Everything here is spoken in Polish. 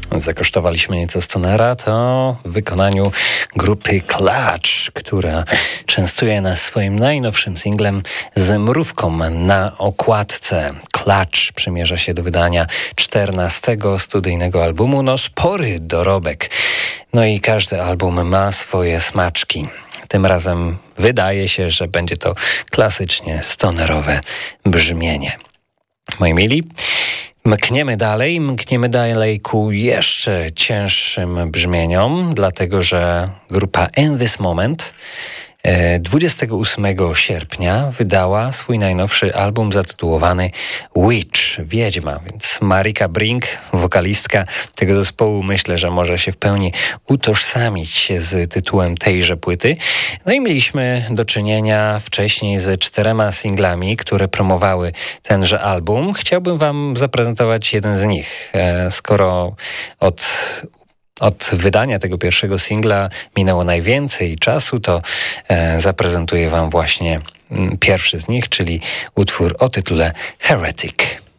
zakosztowaliśmy nieco stonera, to w wykonaniu grupy Clutch, która częstuje nas swoim najnowszym singlem z mrówką na okładce. Clutch przymierza się do wydania 14. studyjnego albumu. No spory dorobek. No i każdy album ma swoje smaczki. Tym razem wydaje się, że będzie to klasycznie stonerowe brzmienie. Moi mili, mkniemy dalej ku jeszcze cięższym brzmieniom, dlatego że grupa In This Moment 28 sierpnia wydała swój najnowszy album zatytułowany Witch, Wiedźma, więc Marika Brink, wokalistka tego zespołu, myślę, że może się w pełni utożsamić z tytułem tejże płyty. No i mieliśmy do czynienia wcześniej z 4 singlami, które promowały tenże album. Chciałbym wam zaprezentować jeden z nich. Skoro od wydania tego pierwszego singla minęło najwięcej czasu, to zaprezentuję wam właśnie pierwszy z nich, czyli utwór o tytule Heretic.